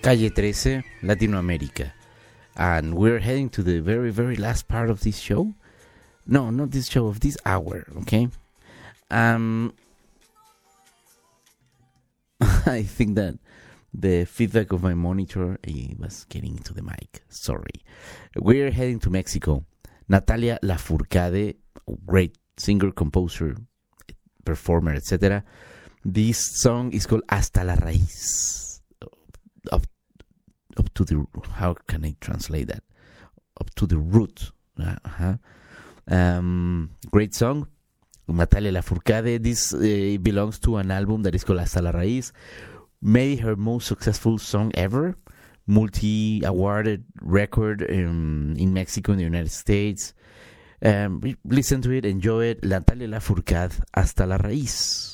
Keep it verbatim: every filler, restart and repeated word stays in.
Calle thirteen, Latinoamérica. And we're heading to the very, very last part of this show. No, not this show, of this hour, okay? Um, I think that the feedback of my monitor eh, was getting to the mic. Sorry. We're heading to Mexico. Natalia Lafourcade, great singer, composer, performer, et cetera. This song is called Hasta la Raíz. Up, up to the, how can I translate that? Up to the root. Uh-huh. Um, great song. Natalia Lafourcade. This uh, belongs to an album that is called Hasta la Raíz. Maybe her most successful song ever. Multi-awarded record um, in Mexico and the United States. Um, listen to it, enjoy it. Natalia Lafourcade, Hasta la Raíz.